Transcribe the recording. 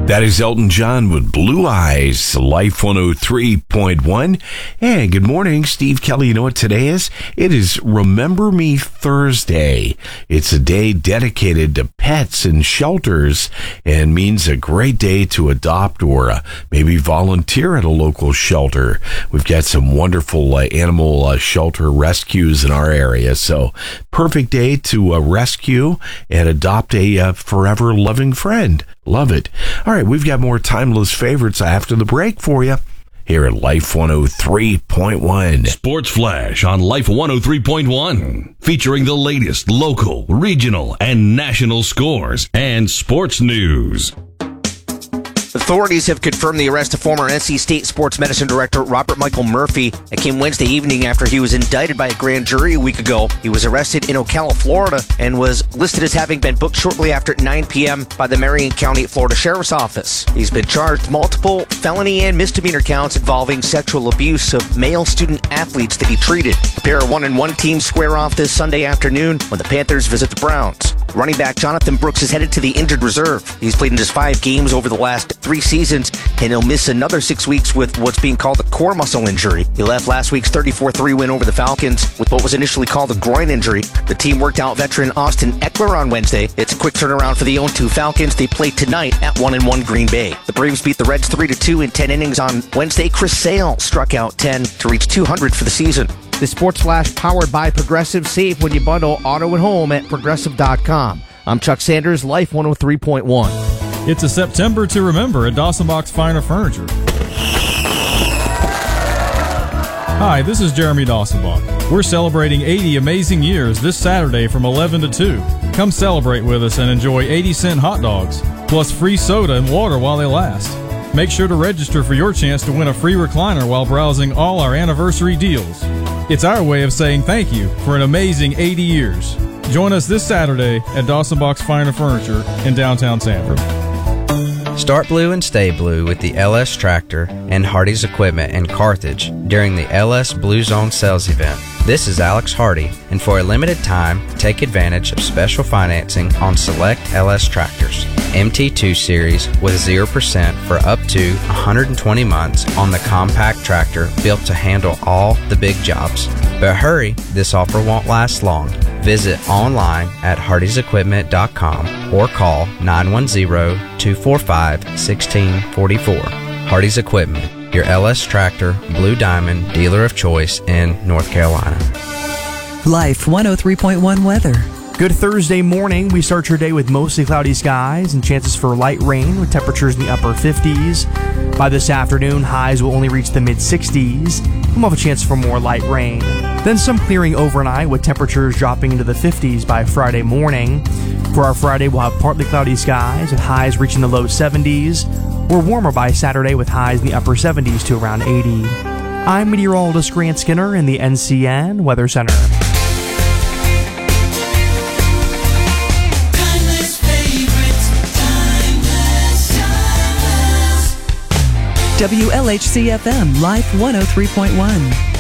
That is Elton John with Blue Eyes, Life 103.1. And good morning, Steve Kelly. You know what today is? It is Remember Me Thursday. It's a day dedicated to pets and shelters and means a great day to adopt or maybe volunteer at a local shelter. We've got some wonderful animal shelter rescues in our area. So perfect day to rescue and adopt a forever loving friend. Love it. All right, we've got more timeless favorites after the break for you here at Life 103.1. Sports Flash on Life 103.1, featuring the latest local, regional, and national scores and sports news. Authorities have confirmed the arrest of former NC State sports medicine director Robert Michael Murphy. It came Wednesday evening after he was indicted by a grand jury a week ago. He was arrested in Ocala, Florida, and was listed as having been booked shortly after 9 p.m. by the Marion County, Florida Sheriff's Office. He's been charged multiple felony and misdemeanor counts involving sexual abuse of male student athletes that he treated. The pair of 1-1 teams square off this Sunday afternoon when the Panthers visit the Browns. Running back Jonathan Brooks is headed to the injured reserve. He's played in just 5 games over the last 3 seasons, and he'll miss another 6 weeks with what's being called a core muscle injury. He left last week's 34-3 win over the Falcons with what was initially called a groin injury. The team worked out veteran Austin Eckler on Wednesday. It's a quick turnaround for the 0-2 Falcons. They play tonight at 1-1 Green Bay. The Braves beat the Reds 3-2 in 10 innings on Wednesday. Chris Sale struck out 10 to reach 200 for the season. The Sports Flash powered by Progressive. Save when you bundle auto and home at Progressive.com. I'm Chuck Sanders, Life 103.1. It's a September to remember at Dawson Box Finer Furniture. Hi, this is Jeremy Dawsonbach. We're celebrating 80 amazing years this Saturday from 11 to 2. Come celebrate with us and enjoy 80-cent hot dogs, plus free soda and water while they last. Make sure to register for your chance to win a free recliner while browsing all our anniversary deals. It's our way of saying thank you for an amazing 80 years. Join us this Saturday at Dawson Box Finer Furniture in downtown Sanford. Start blue and stay blue with the LS Tractor and Hardy's Equipment in Carthage during the LS Blue Zone sales event. This is Alex Hardy, and for a limited time, take advantage of special financing on select LS tractors. MT2 Series with 0% for up to 120 months on the compact tractor built to handle all the big jobs. But hurry, this offer won't last long. Visit online at hardysequipment.com or call 910-245-1644. Hardy's Equipment, your LS Tractor Blue Diamond dealer of choice in North Carolina. Life 103.1 weather. Good Thursday morning. We start your day with mostly cloudy skies and chances for light rain with temperatures in the upper 50s. By this afternoon, highs will only reach the mid-60s. We'll have a chance for more light rain. Then some clearing overnight with temperatures dropping into the 50s by Friday morning. For our Friday, we'll have partly cloudy skies with highs reaching the low 70s. We're warmer by Saturday with highs in the upper 70s to around 80. I'm meteorologist Grant Skinner in the NCN Weather Center. WLHC-FM, Life 103.1.